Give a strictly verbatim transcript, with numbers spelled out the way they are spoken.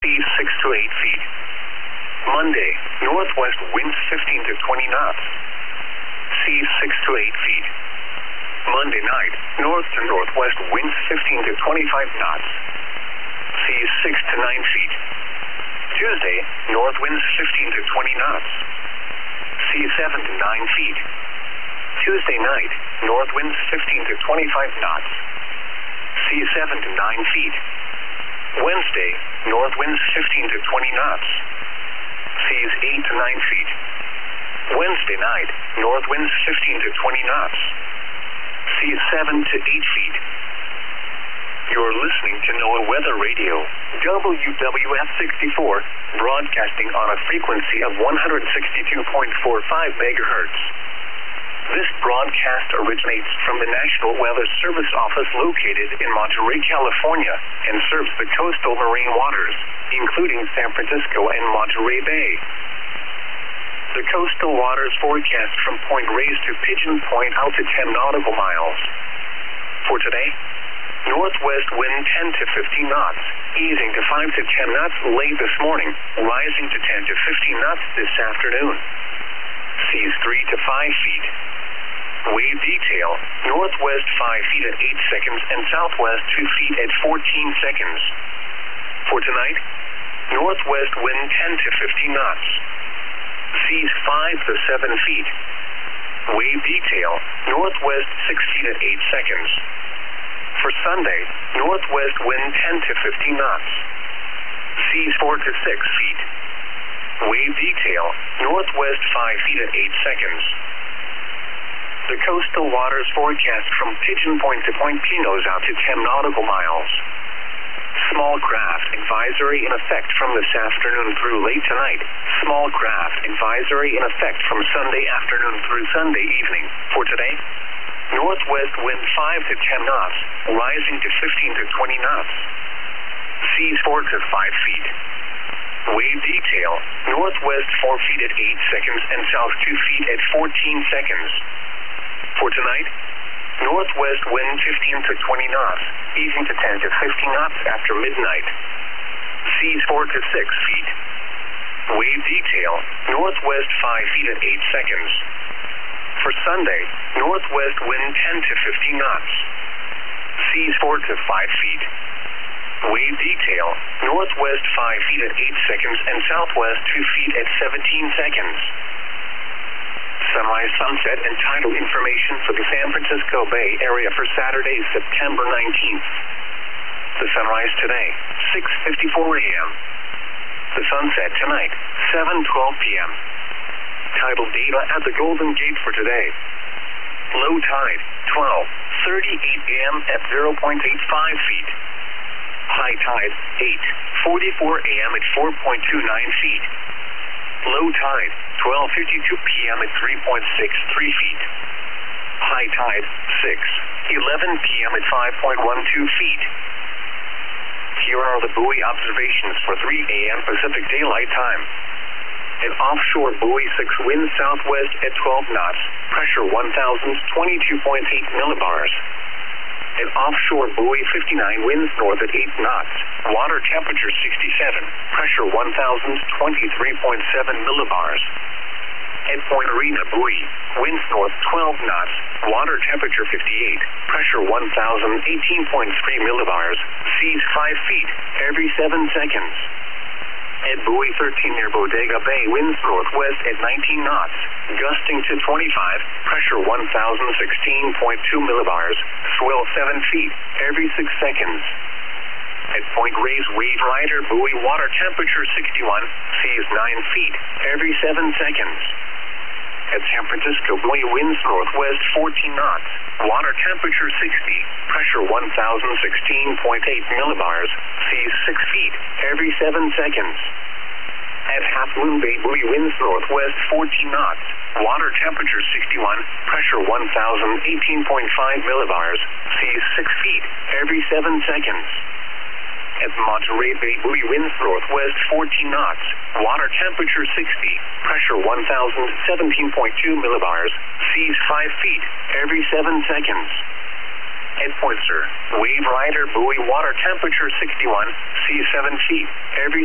seas six to eight feet. Monday, northwest winds fifteen to twenty knots, seas six to eight feet. Monday night, north to northwest winds fifteen to twenty-five knots, seas six to nine feet. Tuesday, north winds fifteen to twenty knots, seas seven to nine feet. Tuesday night, north winds fifteen to twenty-five knots, seas seven to nine feet. Wednesday, north winds fifteen to twenty knots, seas eight to nine feet. Wednesday night, north winds fifteen to twenty knots, seas seven to eight feet. You're listening to NOAA Weather Radio, W W F sixty-four, broadcasting on a frequency of one hundred sixty-two point four five megahertz. This broadcast originates from the National Weather Service Office located in Monterey, California, and serves the coastal marine waters, including San Francisco and Monterey Bay. The coastal waters forecast from Point Reyes to Pigeon Point out to ten nautical miles. For today, northwest wind ten to fifteen knots, easing to five to ten knots late this morning, rising to ten to fifteen knots this afternoon. Seas three to five feet. Wave detail, northwest five feet at eight seconds and southwest two feet at fourteen seconds. For tonight, northwest wind ten to fifteen knots, seas five to seven feet. Wave detail, northwest six feet at eight seconds. For Sunday, northwest wind ten to fifteen knots, seas four to six feet. Wave detail, northwest five feet at eight seconds. The coastal waters forecast from Pigeon Point to Point Pinos out to ten nautical miles. Small craft advisory in effect from this afternoon through late tonight. Small craft advisory in effect from Sunday afternoon through Sunday evening. For today, northwest wind five to ten knots, rising to fifteen to twenty knots. Seas four to five feet. Wave detail, northwest four feet at eight seconds and south two feet at fourteen seconds. For tonight, northwest wind fifteen to twenty knots, easing to ten to fifteen knots after midnight. Seas four to six feet. Wave detail, northwest five feet at eight seconds. For Sunday, northwest wind ten to fifteen knots, seas four to five feet. Wave detail, northwest five feet at eight seconds and southwest two feet at seventeen seconds. Sunrise, sunset, and tidal information for the San Francisco Bay Area for Saturday, September nineteenth. The sunrise today, six fifty-four a m The sunset tonight, seven twelve p m Tidal data at the Golden Gate for today. Low tide, twelve thirty-eight a m at zero point eight five feet. High tide, eight forty-four a m at four point two nine feet. Low tide, twelve fifty-two p m at three point six three feet. High tide, six eleven p m at five point one two feet. Here are the buoy observations for three a m Pacific Daylight Time. An offshore buoy six wind southwest at twelve knots, pressure one thousand twenty-two point eight millibars. An offshore buoy fifty-nine winds north at eight knots, water temperature sixty-seven, pressure one thousand twenty-three point seven millibars. At Point Arena buoy, winds north twelve knots, water temperature fifty-eight, pressure one thousand eighteen point three millibars, seas five feet every seven seconds. At buoy thirteen near Bodega Bay, winds northwest at nineteen knots, gusting to twenty-five, pressure one thousand sixteen point two millibars, swell seven feet every six seconds. At Point Reyes Wave Rider buoy, water temperature sixty-one, seas nine feet every seven seconds. At San Francisco buoy, winds northwest fourteen knots, water temperature sixty, pressure one thousand sixteen point eight millibars, seas six feet every seven seconds. At Half Moon Bay buoy, winds northwest fourteen knots, water temperature sixty-one, pressure one thousand eighteen point five millibars, seas six feet every seven seconds. At Monterey Bay buoy, winds northwest fourteen knots, water temperature sixty, pressure one thousand seventeen point two millibars, seas five feet every seven seconds. At Pointer, Wave Rider buoy, water temperature sixty-one, seas seven feet every